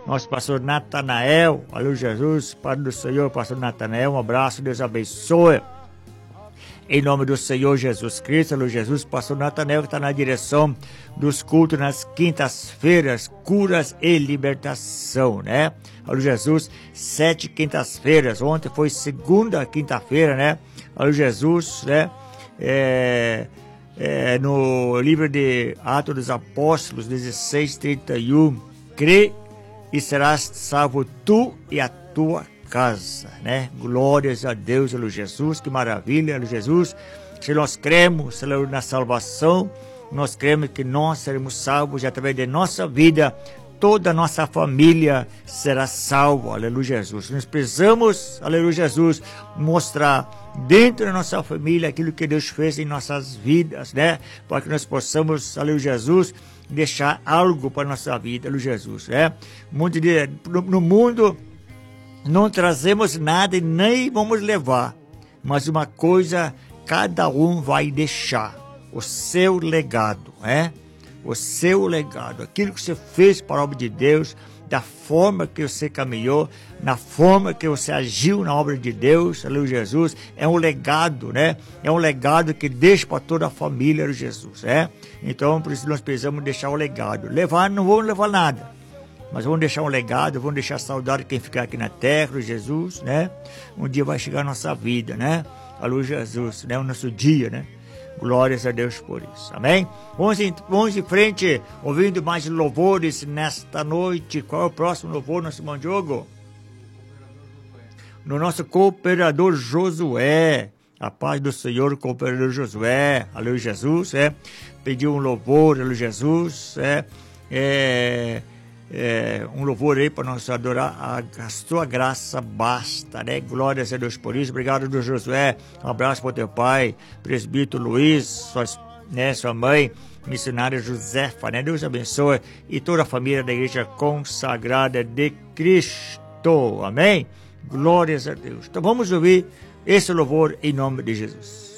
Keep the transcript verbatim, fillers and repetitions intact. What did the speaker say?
nosso pastor Natanael, aleluia Jesus, Pai do Senhor, pastor Natanael, um abraço, Deus abençoe. Em nome do Senhor Jesus Cristo, aleluia Jesus, pastor Natanael que está na direção dos cultos nas quintas-feiras, curas e libertação, né? Aleluia Jesus, sete quintas-feiras, ontem foi segunda quinta-feira, né? Aleluia Jesus, né? É, é, no livro de Atos dos Apóstolos, dezesseis, trinta e um, crê e serás salvo tu e a tua casa, né? Glórias a Deus, aleluia Jesus, que maravilha, aleluia Jesus. Se nós cremos, aleluia, na salvação, nós cremos que nós seremos salvos e através de nossa vida, toda a nossa família será salva, aleluia Jesus. Nós precisamos, aleluia Jesus, mostrar dentro da nossa família aquilo que Deus fez em nossas vidas, né? Para que nós possamos, aleluia Jesus, deixar algo para a nossa vida, aleluia Jesus, né? Muito de, no, no mundo não trazemos nada e nem vamos levar, mas uma coisa cada um vai deixar, o seu legado, né? O seu legado, aquilo que você fez para a obra de Deus, da forma que você caminhou, na forma que você agiu na obra de Deus, aleluia Jesus, é um legado, né? É um legado que deixa para toda a família, aleluia Jesus, né? Então, por isso nós precisamos deixar o legado. Levar, não vamos levar nada, mas vamos deixar um legado, vamos deixar saudade de quem ficar aqui na terra, Jesus, né? Um dia vai chegar a nossa vida, né? Aleluia Jesus, né? O nosso dia, né? Glórias a Deus por isso, amém? Vamos em, vamos em frente, ouvindo mais louvores nesta noite. Qual é o próximo louvor, nosso irmão Diogo? No nosso cooperador Josué. A paz do Senhor, cooperador Josué. Aleluia Jesus, é. Pediu um louvor, aleluia Jesus, é. É... É, um louvor aí para nós adorar, a, a sua graça basta, né? Glórias a Deus por isso. Obrigado, Deus Josué. Um abraço para o teu pai, presbítero Luiz, sua, né, sua mãe, missionária Josefa, né? Deus abençoe, e toda a família da Igreja Consagrada de Cristo, amém? Glórias a Deus. Então vamos ouvir esse louvor em nome de Jesus.